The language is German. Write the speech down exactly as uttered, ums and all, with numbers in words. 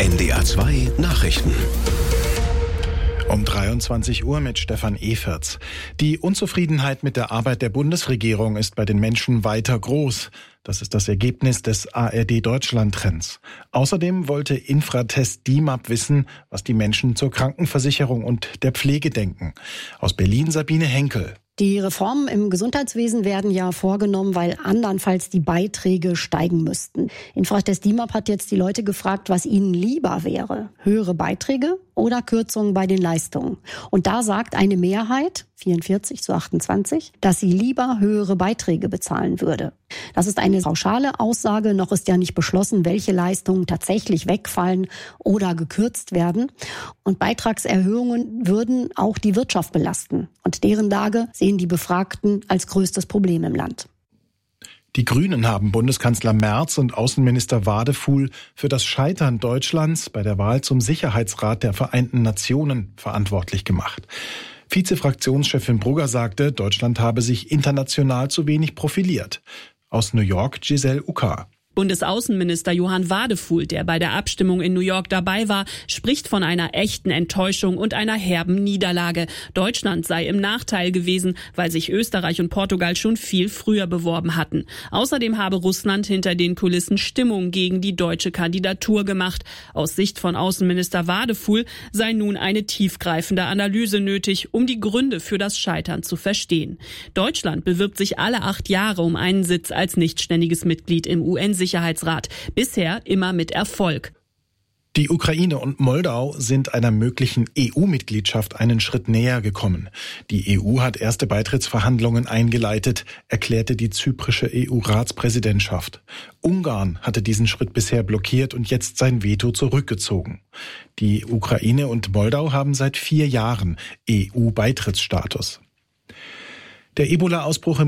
N D R zwei Nachrichten. Um dreiundzwanzig Uhr mit Stefan Eferts. Die Unzufriedenheit mit der Arbeit der Bundesregierung ist bei den Menschen weiter groß. Das ist das Ergebnis des A R D-Deutschland-Trends. Außerdem wollte Infratest D I M A P wissen, was die Menschen zur Krankenversicherung und der Pflege denken. Aus Berlin Sabine Henkel. Die Reformen im Gesundheitswesen werden ja vorgenommen, weil andernfalls die Beiträge steigen müssten. Infratest D I M A P hat jetzt die Leute gefragt, was ihnen lieber wäre. Höhere Beiträge oder Kürzungen bei den Leistungen. Und da sagt eine Mehrheit, vierundvierzig zu achtundzwanzig, dass sie lieber höhere Beiträge bezahlen würde. Das ist eine pauschale Aussage. Noch ist ja nicht beschlossen, welche Leistungen tatsächlich wegfallen oder gekürzt werden. Und Beitragserhöhungen würden auch die Wirtschaft belasten. Und deren Lage sehen die Befragten als größtes Problem im Land. Die Grünen haben Bundeskanzler Merz und Außenminister Wadefuhl für das Scheitern Deutschlands bei der Wahl zum Sicherheitsrat der Vereinten Nationen verantwortlich gemacht. Vize-Fraktionschefin Brugger sagte, Deutschland habe sich international zu wenig profiliert. Aus New York Giselle Ucker. Bundesaußenminister Johann Wadefuhl, der bei der Abstimmung in New York dabei war, spricht von einer echten Enttäuschung und einer herben Niederlage. Deutschland sei im Nachteil gewesen, weil sich Österreich und Portugal schon viel früher beworben hatten. Außerdem habe Russland hinter den Kulissen Stimmung gegen die deutsche Kandidatur gemacht. Aus Sicht von Außenminister Wadefuhl sei nun eine tiefgreifende Analyse nötig, um die Gründe für das Scheitern zu verstehen. Deutschland bewirbt sich alle acht Jahre um einen Sitz als nichtständiges Mitglied im U N-Sicherheitsrat. Sicherheitsrat. Bisher immer mit Erfolg. Die Ukraine und Moldau sind einer möglichen E U-Mitgliedschaft einen Schritt näher gekommen. Die E U hat erste Beitrittsverhandlungen eingeleitet, erklärte die zyprische E U-Ratspräsidentschaft. Ungarn hatte diesen Schritt bisher blockiert und jetzt sein Veto zurückgezogen. Die Ukraine und Moldau haben seit vier Jahren E U-Beitrittsstatus. Der Ebola-Ausbruch im